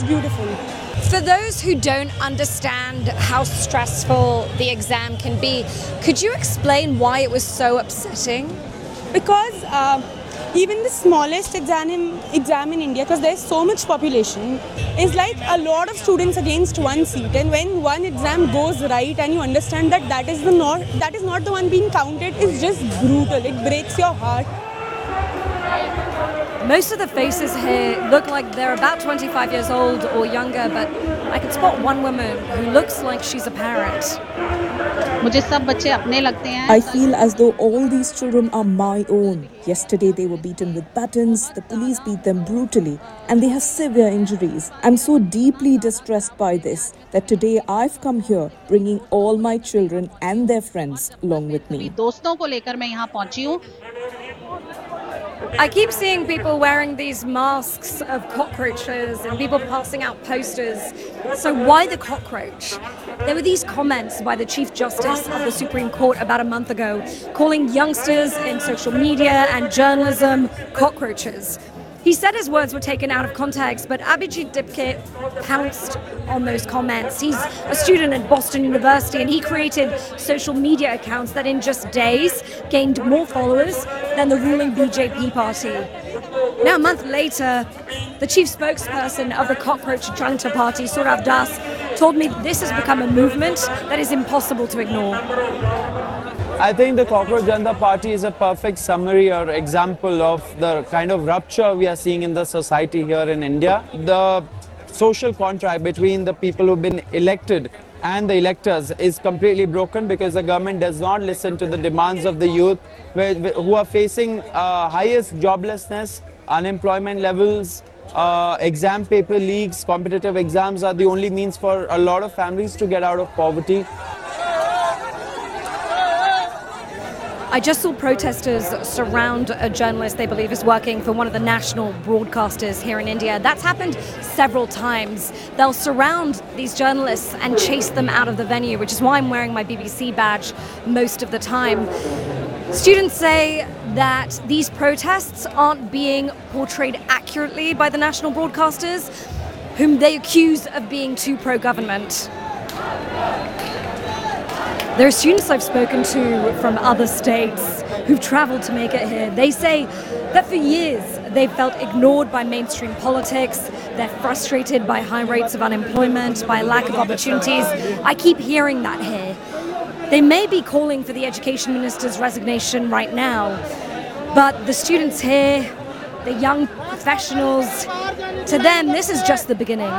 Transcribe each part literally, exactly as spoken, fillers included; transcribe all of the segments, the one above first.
it's beautiful. For those who don't understand how stressful the exam can be, could you explain why it was so upsetting? Because uh, even the smallest exam in, exam in India, because there's so much population, is like a lot of students against one seat. And when one exam goes right and you understand that that is the not that is not the one being counted, it's just brutal. It breaks your heart. Most of the faces here look like they're about twenty-five years old or younger, but I can spot one woman who looks like she's a parent. मुझे सब बच्चे अपने लगते हैं. I feel as though all these children are my own. Yesterday they were beaten with batons, the police beat them brutally, and they have severe injuries. I'm so deeply distressed by this that today I've come here bringing all my children and their friends along with me. दोस्तों को लेकर मैं यहाँ पहुँची हूँ. I keep seeing people wearing these masks of cockroaches and people passing out posters. So why the cockroach? There were these comments by the Chief Justice of the Supreme Court about a month ago, calling youngsters in social media and journalism cockroaches. He said his words were taken out of context, but Abhijit Dipke pounced on those comments. He's a student at Boston University, and he created social media accounts that in just days gained more followers than the ruling B J P party. Now, a month later, the chief spokesperson of the Cockroach Janta Party, Saurav Das, told me this has become a movement that is impossible to ignore. I think the Cockroach Janta Party is a perfect summary or example of the kind of rupture we are seeing in the society here in India. The social contract between the people who've been elected and the electors is completely broken because the government does not listen to the demands of the youth who are facing uh, highest joblessness, unemployment levels, uh, exam paper leaks. Competitive exams are the only means for a lot of families to get out of poverty. I just saw protesters surround a journalist they believe is working for one of the national broadcasters here in India. That's happened several times. They'll surround these journalists and chase them out of the venue, which is why I'm wearing my B B C badge most of the time. Students say that these protests aren't being portrayed accurately by the national broadcasters, whom they accuse of being too pro-government. There are students I've spoken to from other states who've travelled to make it here. They say that for years they've felt ignored by mainstream politics, they're frustrated by high rates of unemployment, by lack of opportunities. I keep hearing that here. They may be calling for the education minister's resignation right now, but the students here, the young professionals, to them this is just the beginning.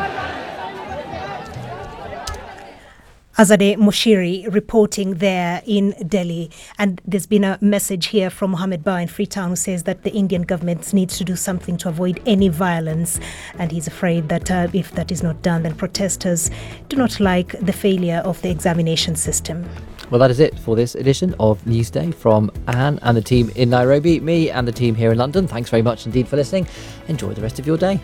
Azadeh Moshiri reporting there in Delhi. And there's been a message here from Mohammed Ba in Freetown who says that the Indian government needs to do something to avoid any violence. And he's afraid that uh, if that is not done, then protesters do not like the failure of the examination system. Well, that is it for this edition of Newsday from Anne and the team in Nairobi, me and the team here in London. Thanks very much indeed for listening. Enjoy the rest of your day.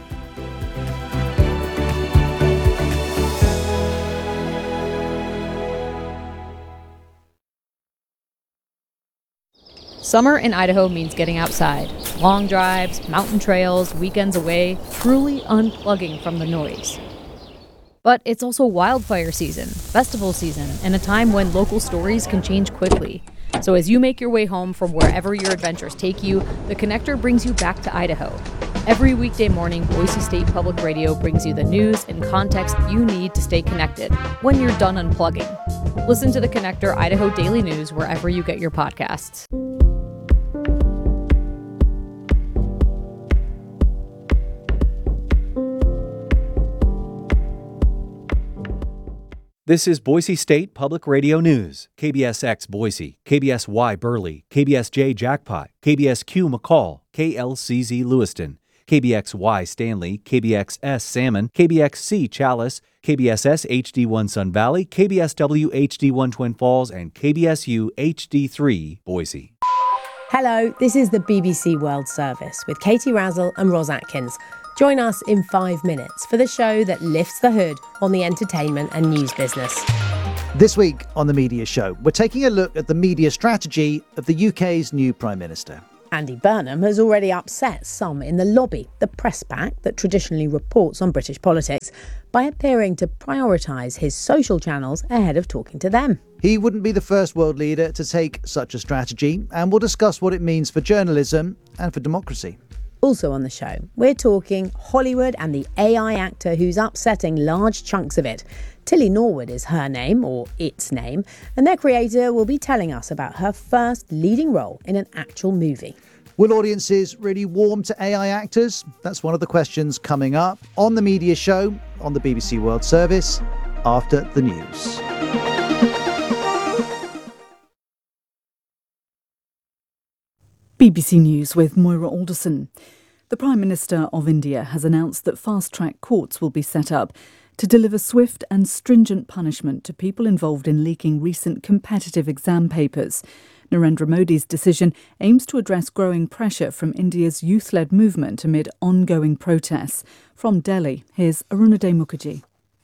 Summer in Idaho means getting outside. Long drives, mountain trails, weekends away, truly unplugging from the noise. But it's also wildfire season, festival season, and a time when local stories can change quickly. So as you make your way home from wherever your adventures take you, The Connector brings you back to Idaho. Every weekday morning, Boise State Public Radio brings you the news and context you need to stay connected when you're done unplugging. Listen to The Connector Idaho Daily News wherever you get your podcasts. This is Boise State Public Radio News. K B S X Boise, K B S Y Burley, K B S J Jackpot, K B S Q McCall, K L C Z Lewiston, K B X Y Stanley, K B X S Salmon, K B X C Chalice, K B S S H D one Sun Valley, K B S W H D one Twin Falls, and K B S U H D three Boise. Hello, this is the B B C World Service with Katie Razzle and Ros Atkins. Join us in five minutes for the show that lifts the hood on the entertainment and news business. This week on The Media Show, we're taking a look at the media strategy of the U K's new Prime Minister. Andy Burnham has already upset some in the lobby, the press pack that traditionally reports on British politics, by appearing to prioritise his social channels ahead of talking to them. He wouldn't be the first world leader to take such a strategy, and we'll discuss what it means for journalism and for democracy. Also on the show, we're talking Hollywood and the A I actor who's upsetting large chunks of it. Tilly Norwood is her name, or its name, and their creator will be telling us about her first leading role in an actual movie. Will audiences really warm to A I actors? That's one of the questions coming up on The Media Show on the B B C World Service after the news. B B C News with Moira Alderson. The Prime Minister of India has announced that fast-track courts will be set up to deliver swift and stringent punishment to people involved in leaking recent competitive exam papers. Narendra Modi's decision aims to address growing pressure from India's youth-led movement amid ongoing protests. From Delhi, here's Arunadhay Mukherjee.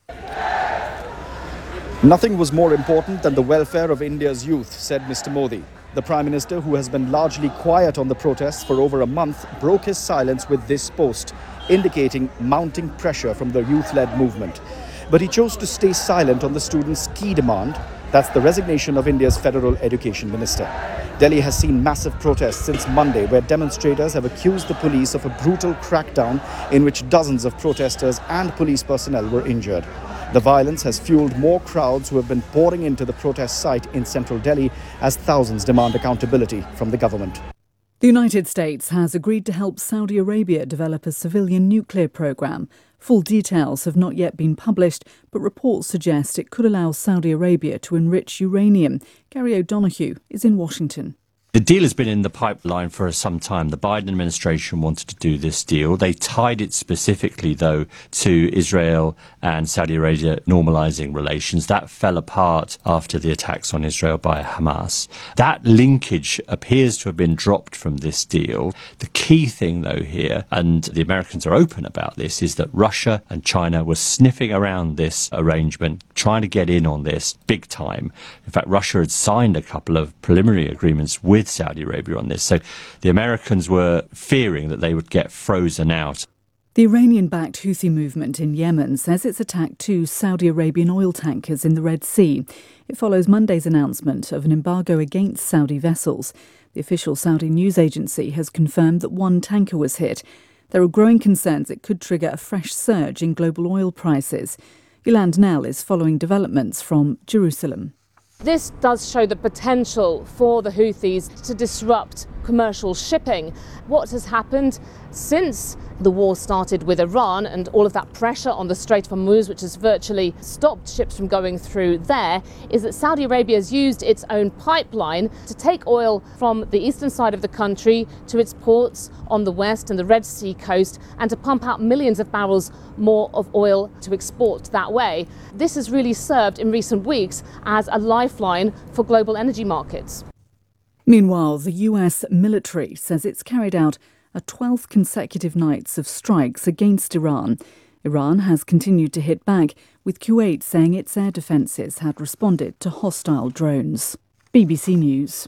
Nothing was more important than the welfare of India's youth, said Mister Modi. The Prime Minister, who has been largely quiet on the protests for over a month, broke his silence with this post, indicating mounting pressure from the youth-led movement. But he chose to stay silent on the students' key demand. That's the resignation of India's Federal Education Minister. Delhi has seen massive protests since Monday, where demonstrators have accused the police of a brutal crackdown in which dozens of protesters and police personnel were injured. The violence has fueled more crowds who have been pouring into the protest site in central Delhi as thousands demand accountability from the government. The United States has agreed to help Saudi Arabia develop a civilian nuclear program. Full details have not yet been published, but reports suggest it could allow Saudi Arabia to enrich uranium. Gary O'Donoghue is in Washington. The deal has been in the pipeline for some time. The Biden administration wanted to do this deal. They tied it specifically, though, to Israel and Saudi Arabia normalizing relations. That fell apart after the attacks on Israel by Hamas. That linkage appears to have been dropped from this deal. The key thing, though, here, and the Americans are open about this, is that Russia and China were sniffing around this arrangement, trying to get in on this big time. In fact, Russia had signed a couple of preliminary agreements with Saudi Arabia on this. So the Americans were fearing that they would get frozen out. The Iranian-backed Houthi movement in Yemen says it's attacked two Saudi Arabian oil tankers in the Red Sea. It follows Monday's announcement of an embargo against Saudi vessels. The official Saudi news agency has confirmed that one tanker was hit. There are growing concerns it could trigger a fresh surge in global oil prices. Yolande Nell is following developments from Jerusalem. This does show the potential for the Houthis to disrupt commercial shipping. What has happened since the war started with Iran and all of that pressure on the Strait of Hormuz, which has virtually stopped ships from going through there, is that Saudi Arabia has used its own pipeline to take oil from the eastern side of the country to its ports on the west and the Red Sea coast, and to pump out millions of barrels more of oil to export that way. This has really served in recent weeks as a lifeline for global energy markets. Meanwhile, the U S military says it's carried out a twelfth consecutive nights of strikes against Iran. Iran has continued to hit back, with Kuwait saying its air defences had responded to hostile drones. B B C News.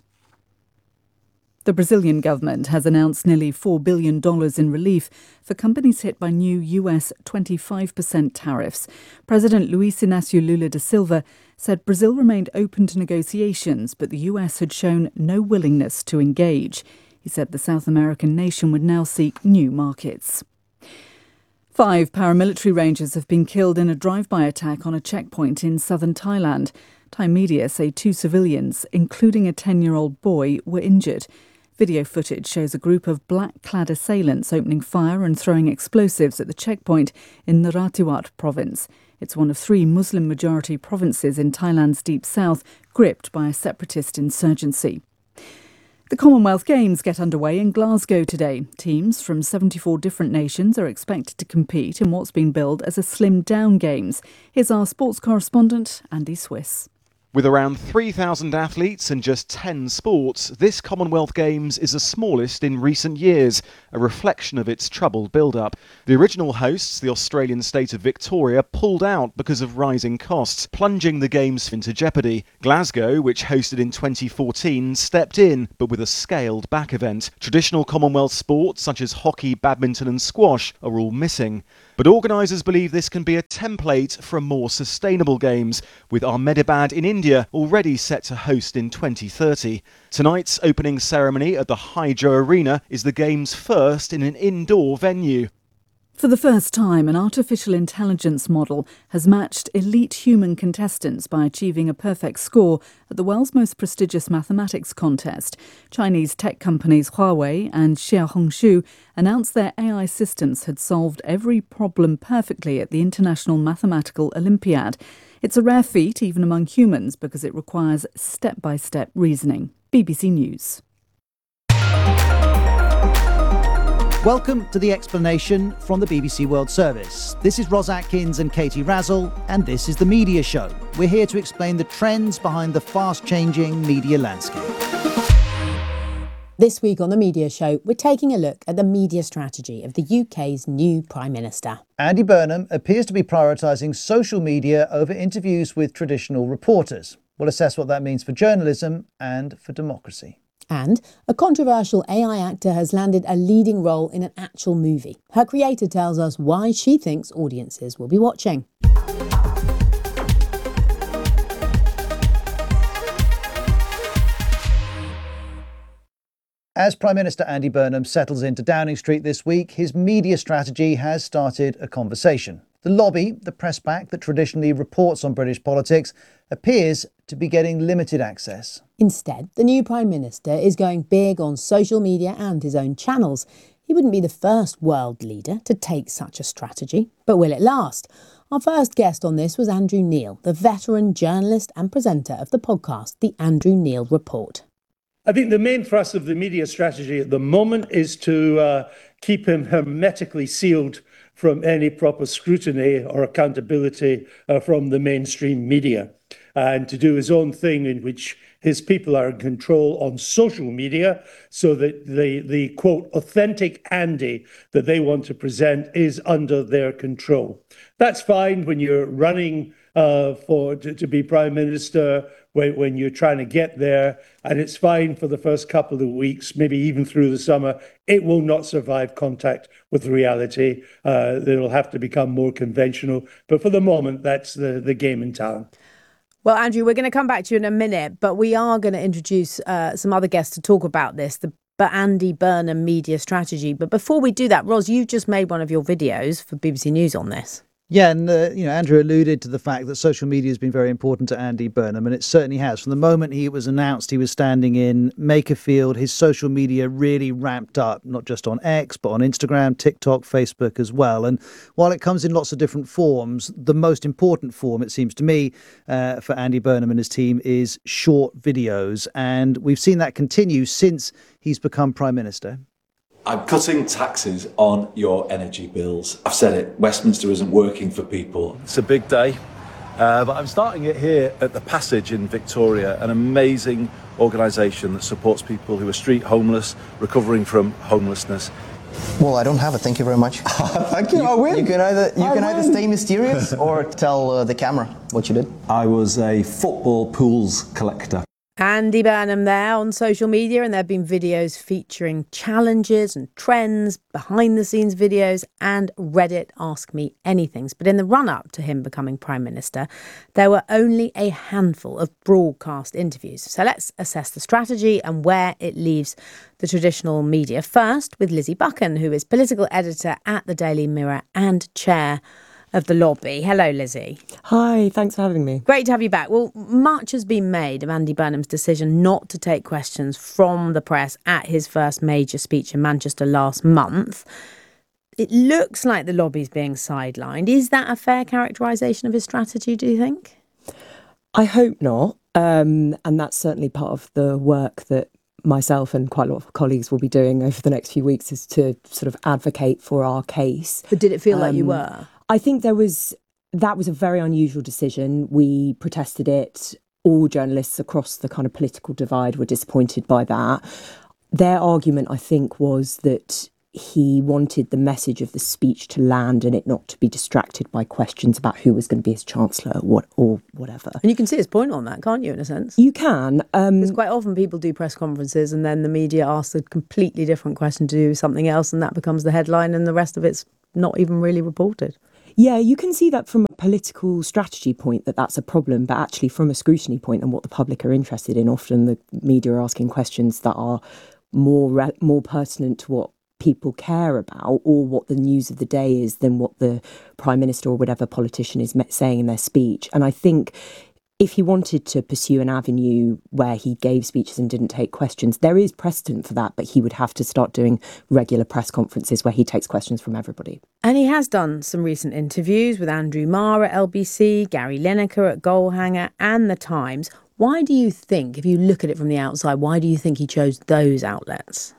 The Brazilian government has announced nearly four billion dollars in relief for companies hit by new U S twenty-five percent tariffs. President Luiz Inácio Lula da Silva said Brazil remained open to negotiations, but the U S had shown no willingness to engage. He said the South American nation would now seek new markets. Five paramilitary rangers have been killed in a drive-by attack on a checkpoint in southern Thailand. Thai media say two civilians, including a ten-year-old boy, were injured. Video footage shows a group of black-clad assailants opening fire and throwing explosives at the checkpoint in Narathiwat province. It's one of three Muslim-majority provinces in Thailand's deep south gripped by a separatist insurgency. The Commonwealth Games get underway in Glasgow today. Teams from seventy-four different nations are expected to compete in what's been billed as a slimmed-down Games. Here's our sports correspondent, Andy Swiss. With around three thousand athletes and just ten sports, this Commonwealth Games is the smallest in recent years, a reflection of its troubled build-up. The original hosts, the Australian state of Victoria, pulled out because of rising costs, plunging the Games into jeopardy. Glasgow, which hosted in twenty fourteen, stepped in, but with a scaled-back event. Traditional Commonwealth sports such as hockey, badminton and squash are all missing. But organisers believe this can be a template for a more sustainable Games, with Ahmedabad in India already set to host in twenty thirty. Tonight's opening ceremony at the Hydro Arena is the Games' first in an indoor venue. For the first time, an artificial intelligence model has matched elite human contestants by achieving a perfect score at the world's most prestigious mathematics contest. Chinese tech companies Huawei and Xiaohongshu announced their A I systems had solved every problem perfectly at the International Mathematical Olympiad. It's a rare feat even among humans because it requires step-by-step reasoning. B B C News. Welcome to The Explanation from the B B C World Service. This is Ros Atkins and Katie Razzle, and this is The Media Show. We're here to explain the trends behind the fast-changing media landscape. This week on The Media Show, we're taking a look at the media strategy of the U K's new Prime Minister. Andy Burnham appears to be prioritising social media over interviews with traditional reporters. We'll assess what that means for journalism and for democracy. And a controversial A I actor has landed a leading role in an actual movie. Her creator tells us why she thinks audiences will be watching. As Prime Minister Andy Burnham settles into Downing Street this week, his media strategy has started a conversation. The lobby, the press pack that traditionally reports on British politics, appears to be getting limited access. Instead, the new Prime Minister is going big on social media and his own channels. He wouldn't be the first world leader to take such a strategy. But will it last? Our first guest on this was Andrew Neil, the veteran journalist and presenter of the podcast, The Andrew Neil Report. I think the main thrust of the media strategy at the moment is to uh, keep him hermetically sealed from any proper scrutiny or accountability uh, from the mainstream media, and to do his own thing in which his people are in control on social media so that the, the quote, authentic Andy that they want to present is under their control. That's fine when you're running uh, for to, to be Prime Minister, when, when you're trying to get there, and it's fine for the first couple of weeks, maybe even through the summer. It will not survive contact with reality. Uh, it'll have to become more conventional. But for the moment, that's the, the game in town. Well, Andrew, we're going to come back to you in a minute, but we are going to introduce uh, some other guests to talk about this, the but Andy Burnham media strategy. But before we do that, Ros, you've just made one of your videos for B B C News on this. Yeah, and uh, you know, Andrew alluded to the fact that social media has been very important to Andy Burnham, and it certainly has. From the moment he was announced he was standing in Makerfield, his social media really ramped up, not just on X, but on Instagram, TikTok, Facebook as well. And while it comes in lots of different forms, the most important form, it seems to me, uh, for Andy Burnham and his team is short videos. And we've seen that continue since he's become Prime Minister. I'm cutting taxes on your energy bills. I've said it, Westminster isn't working for people. It's a big day, uh, but I'm starting it here at The Passage in Victoria, an amazing organisation that supports people who are street homeless, recovering from homelessness. Well, I don't have it, thank you very much. Thank you, I win. You can either, you I can either win. stay mysterious or tell uh, the camera what you did. I was a football pools collector. Andy Burnham there on social media, and there have been videos featuring challenges and trends, behind the scenes videos and Reddit Ask Me Anythings. But in the run up to him becoming Prime Minister, there were only a handful of broadcast interviews. So let's assess the strategy and where it leaves the traditional media. First with Lizzie Buchan, who is political editor at the Daily Mirror and chair of the lobby. Hello, Lizzie. Hi, thanks for having me. Great to have you back. Well, much has been made of Andy Burnham's decision not to take questions from the press at his first major speech in Manchester last month. It looks like the lobby's being sidelined. Is that a fair characterisation of his strategy, do you think? I hope not. Um, and that's certainly part of the work that myself and quite a lot of colleagues will be doing over the next few weeks, is to sort of advocate for our case. But did it feel um, like you were? I think there was, that was a very unusual decision. We protested it all journalists across the kind of political divide were disappointed by that. Their argument, I think, was that he wanted the message of the speech to land and it not to be distracted by questions about who was going to be his chancellor or, what, or whatever. And you can see his point on that, can't you, in a sense? You can. Um, because quite often people do press conferences and then the media asks a completely different question to do something else and that becomes the headline and the rest of it's not even really reported. Yeah, you can see that from a political strategy point that that's a problem, but actually from a scrutiny point and what the public are interested in, often the media are asking questions that are more re- more pertinent to what people care about or what the news of the day is than what the Prime Minister or whatever politician is saying in their speech. And I think if he wanted to pursue an avenue where he gave speeches and didn't take questions, there is precedent for that, but he would have to start doing regular press conferences where he takes questions from everybody. And he has done some recent interviews with Andrew Marr at L B C, Gary Lineker at Goalhanger and The Times. Why do you think, if you look at it from the outside, why do you think he chose those outlets?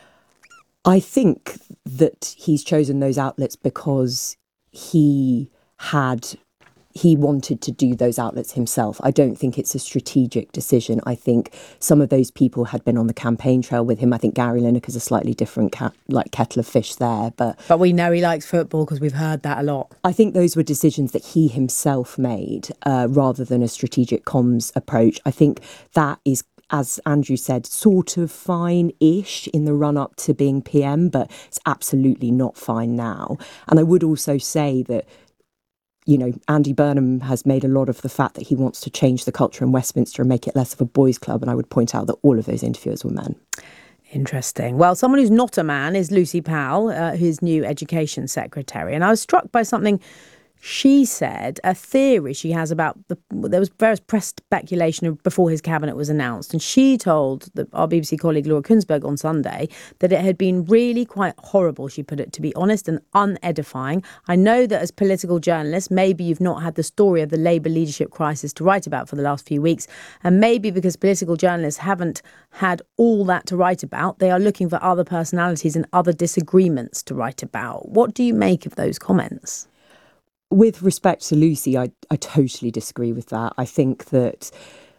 I think that he's chosen those outlets because he had, he wanted to do those outlets himself. I don't think it's a strategic decision. I think some of those people had been on the campaign trail with him. I think Gary Lineker's a slightly different cat, like kettle of fish there. But but we know he likes football because we've heard that a lot. I think those were decisions that he himself made uh, rather than a strategic comms approach. I think that is, as Andrew said, sort of fine-ish in the run-up to being P M, but it's absolutely not fine now. And I would also say that, you know, Andy Burnham has made a lot of the fact that he wants to change the culture in Westminster and make it less of a boys' club. And I would point out that all of those interviewers were men. Interesting. Well, someone who's not a man is Lucy Powell, uh, who's new Education Secretary. And I was struck by something she said, a theory she has about the, there was various press speculation before his cabinet was announced. And she told the, our B B C colleague Laura Kunsberg on Sunday that it had been really quite horrible, she put it, to be honest, and unedifying. I know that as political journalists, maybe you've not had the story of the Labour leadership crisis to write about for the last few weeks. And maybe because political journalists haven't had all that to write about, they are looking for other personalities and other disagreements to write about. What do you make of those comments? With respect to Lucy, I, I totally disagree with that. I think that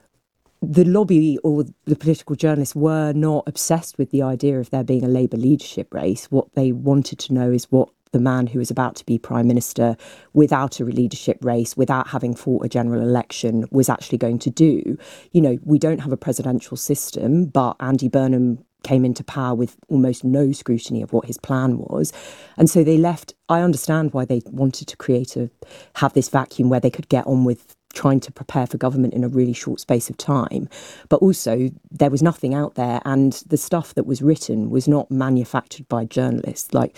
the lobby or the political journalists were not obsessed with the idea of there being a Labour leadership race. What they wanted to know is what the man who is about to be Prime Minister without a leadership race, without having fought a general election, was actually going to do. You know, we don't have a presidential system, but Andy Burnham came into power with almost no scrutiny of what his plan was. And so they left. I understand why they wanted to create a, have this vacuum where they could get on with trying to prepare for government in a really short space of time. But also there was nothing out there. And the stuff that was written was not manufactured by journalists. Like,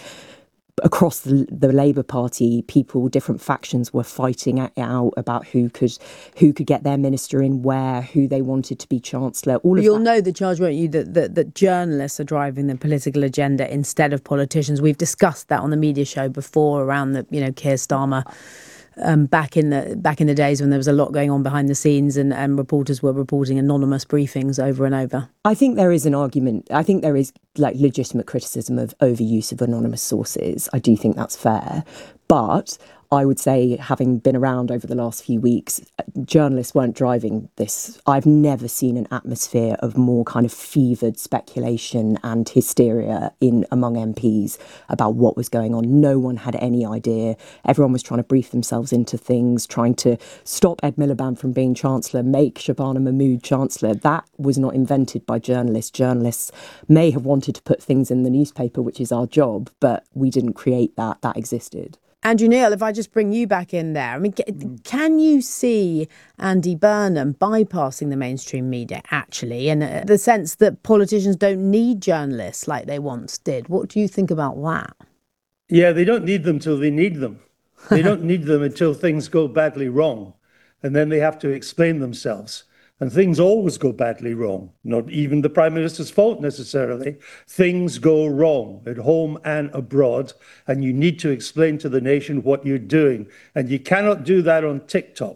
across the, the Labour Party, people, different factions were fighting it out about who could who could get their minister in where, who they wanted to be Chancellor. All of You'll that. know the charge, won't you, that, that, that journalists are driving the political agenda instead of politicians. We've discussed that on the media show before around the, you know, Keir Starmer. Um, back in the back in the days when there was a lot going on behind the scenes and, and reporters were reporting anonymous briefings over and over. I think there is an argument. I think there is like legitimate criticism of overuse of anonymous sources. I do think that's fair. But I would say, having been around over the last few weeks, journalists weren't driving this. I've never seen an atmosphere of more kind of fevered speculation and hysteria in among M Ps about what was going on. No one had any idea. Everyone was trying to brief themselves into things, trying to stop Ed Miliband from being Chancellor, make Shabana Mahmood Chancellor. That was not invented by journalists. Journalists may have wanted to put things in the newspaper, which is our job, but we didn't create that. That existed. Andrew Neil, if I just bring you back in there, I mean, can you see Andy Burnham bypassing the mainstream media, actually, in the sense that politicians don't need journalists like they once did? What do you think about that? Yeah, they don't need them till they need them. They don't need them until things go badly wrong, and then they have to explain themselves. And things always go badly wrong, not even the Prime Minister's fault necessarily. Things go wrong at home and abroad, and you need to explain to the nation what you're doing. And you cannot do that on TikTok,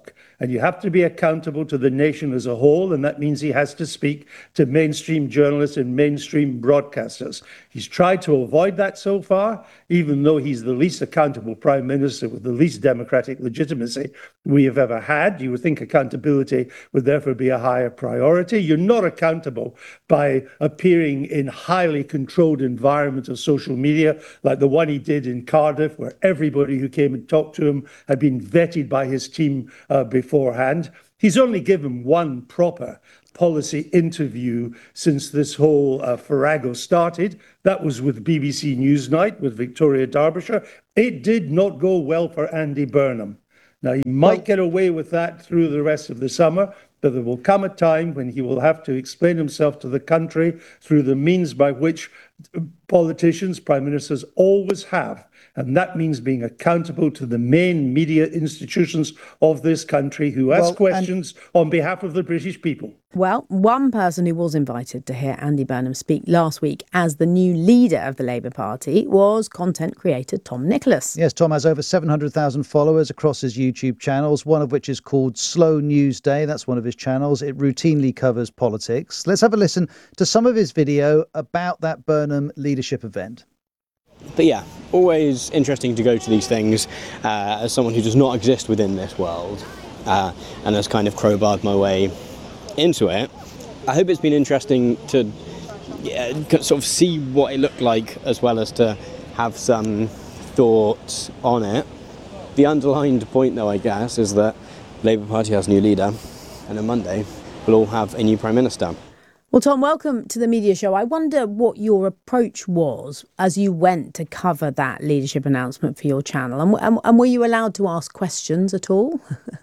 and you have to be accountable to the nation as a whole, and that means he has to speak to mainstream journalists and mainstream broadcasters. He's tried to avoid that so far, even though he's the least accountable prime minister with the least democratic legitimacy we have ever had. You would think accountability would therefore be a higher priority. You're not accountable by appearing in highly controlled environments of social media, like the one he did in Cardiff, where everybody who came and talked to him had been vetted by his team uh, beforehand. He's only given one proper policy interview since this whole uh, farrago started. That was with B B C Newsnight with Victoria Derbyshire. It did not go well for Andy Burnham. Now, he might get away with that through the rest of the summer, but there will come a time when he will have to explain himself to the country through the means by which politicians, prime ministers, always have. And that means being accountable to the main media institutions of this country who ask well, questions on behalf of the British people. Well, one person who was invited to hear Andy Burnham speak last week as the new leader of the Labour Party was content creator Tom Nicholas. Yes, Tom has over seven hundred thousand followers across his YouTube channels, one of which is called Slow News Day. That's one of his channels. It routinely covers politics. Let's have a listen to some of his video about that Burnham leadership event. But yeah, always interesting to go to these things uh, as someone who does not exist within this world uh, and has kind of crowbarred my way into it. I hope it's been interesting to yeah, sort of see what it looked like as well as to have some thoughts on it. The underlined point though, I guess, is that the Labour Party has a new leader and on Monday we'll all have a new Prime Minister. Well, Tom, welcome to the media show. I wonder what your approach was as you went to cover that leadership announcement for your channel. And, and, and were you allowed to ask questions at all?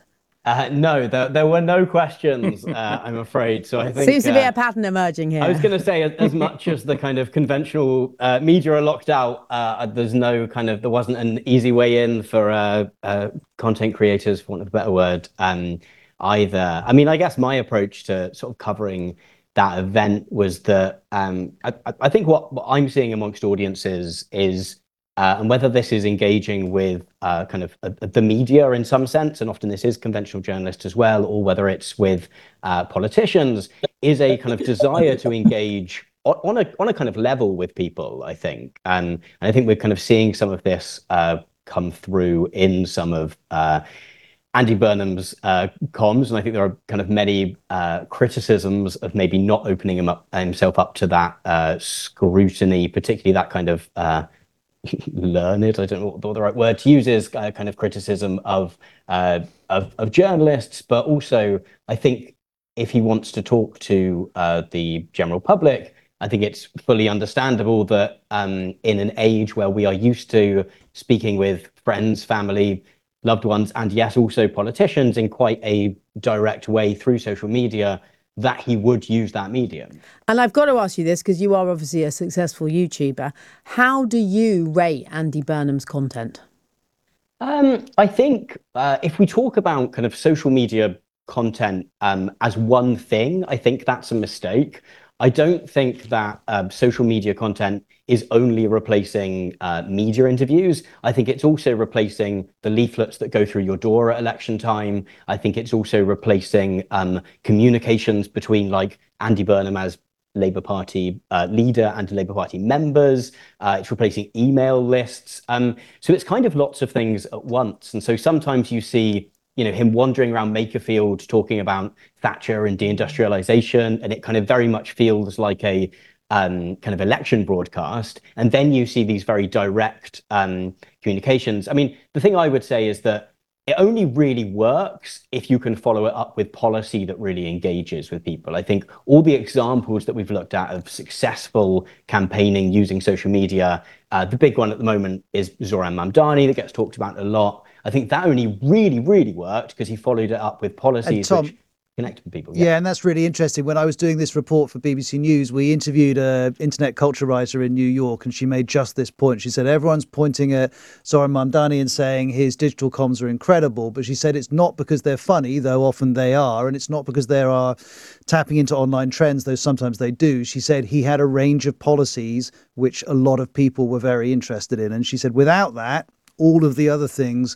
Uh, no, there, there were no questions, uh, I'm afraid. So I think seems to be uh, a pattern emerging here. I was going to say, as, as much as the kind of conventional uh, media are locked out, uh, there's no kind of there wasn't an easy way in for uh, uh, content creators, for want of a better word, um, either. I mean, I guess my approach to sort of covering that event was that um, I, I think what, what I'm seeing amongst audiences is, uh, and whether this is engaging with uh, kind of uh, the media in some sense, and often this is conventional journalists as well, or whether it's with uh, politicians, is a kind of desire to engage on a on a kind of level with people, I think. Um, and I think we're kind of seeing some of this uh, come through in some of uh, Andy Burnham's uh, comms, and I think there are kind of many uh, criticisms of maybe not opening him up himself up to that uh, scrutiny, particularly that kind of uh, learned, I don't know what the right word to use is, uh, kind of criticism of, uh, of of journalists, but also I think if he wants to talk to uh, the general public, I think it's fully understandable that um, in an age where we are used to speaking with friends, family, loved ones, and yes, also politicians in quite a direct way through social media, that he would use that medium. And I've got to ask you this, because you are obviously a successful YouTuber. How do you rate Andy Burnham's content? Um, I think uh, if we talk about kind of social media content um, as one thing, I think that's a mistake. I don't think that um, social media content is only replacing uh, media interviews. I think it's also replacing the leaflets that go through your door at election time. I think it's also replacing um, communications between like Andy Burnham as Labour Party uh, leader and Labour Party members. Uh, it's replacing email lists. Um, so it's kind of lots of things at once. And so sometimes you see you know, him wandering around Makerfield talking about Thatcher and deindustrialization, and it kind of very much feels like a um, kind of election broadcast. And then you see these very direct um, communications. I mean, the thing I would say is that it only really works if you can follow it up with policy that really engages with people. I think all the examples that we've looked at of successful campaigning using social media, uh, the big one at the moment is Zoran Mamdani that gets talked about a lot. I think that only really, really worked because he followed it up with policies Tom, which connected with people. Yeah. yeah, and that's really interesting. When I was doing this report for B B C News, we interviewed an internet culture writer in New York, and she made just this point. She said, everyone's pointing at Zoran Mamdani and saying his digital comms are incredible, but she said it's not because they're funny, though often they are, and it's not because they are tapping into online trends, though sometimes they do. She said he had a range of policies which a lot of people were very interested in. And she said, without that, all of the other things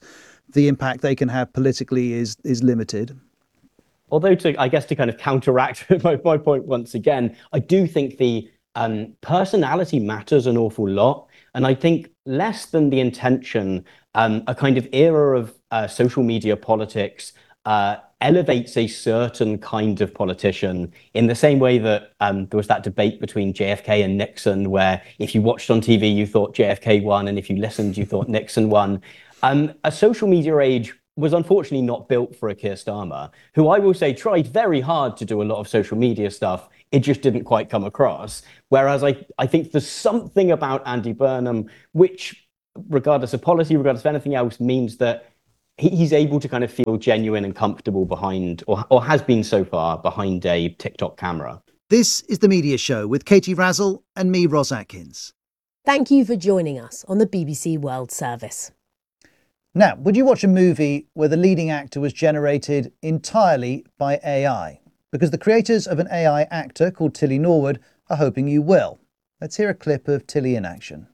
the impact they can have politically is is limited. Although, to I guess to kind of counteract my, my point once again, I do think the um, personality matters an awful lot. And I think less than the intention, um, a kind of era of uh, social media politics uh, elevates a certain kind of politician in the same way that um, there was that debate between J F K and Nixon, where if you watched on T V, you thought J F K won, and if you listened, you thought Nixon won. Um, a social media age was unfortunately not built for a Keir Starmer, who I will say tried very hard to do a lot of social media stuff. It just didn't quite come across. Whereas I, I think there's something about Andy Burnham, which, regardless of policy, regardless of anything else, means that he, he's able to kind of feel genuine and comfortable behind, or, or has been so far, behind a TikTok camera. This is The Media Show with Katie Razzle and me, Ross Atkins. Thank you for joining us on the B B C World Service. Now, would you watch a movie where the leading actor was generated entirely by A I? Because the creators of an A I actor called Tilly Norwood are hoping you will. Let's hear a clip of Tilly in action.